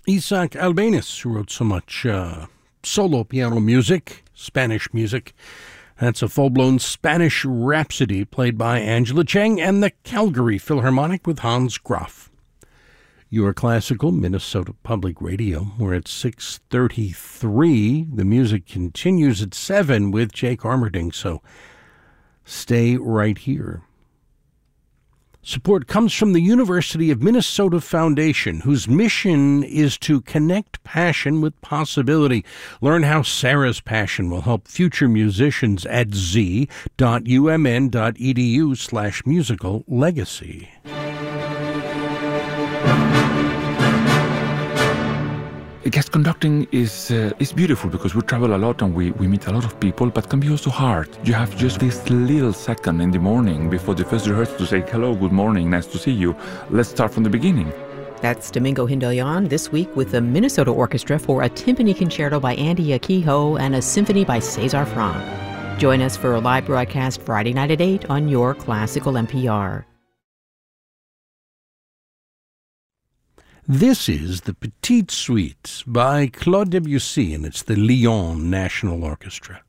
Isaac Albéniz, who wrote so much solo piano music, Spanish music. That's a full-blown Spanish rhapsody played by Angela Cheng and the Calgary Philharmonic with Hans Graf. Your Classical Minnesota Public Radio. We're at 6:33. The music continues at 7 with Jake Armerding, so stay right here. Support comes from the University of Minnesota Foundation, whose mission is to connect passion with possibility. Learn how Sarah's passion will help future musicians at z.umn.edu/musical legacy. Guest conducting is beautiful because we travel a lot and we meet a lot of people, but can be also hard. You have just this little second in the morning before the first rehearsal to say, hello, good morning, nice to see you. Let's start from the beginning. That's Domingo Hindalyan this week with the Minnesota Orchestra for a timpani concerto by Andy Akiho and a symphony by César Franck. Join us for a live broadcast Friday night at 8 on Your Classical NPR. This is the Petite Suite by Claude Debussy, and it's the Lyon National Orchestra.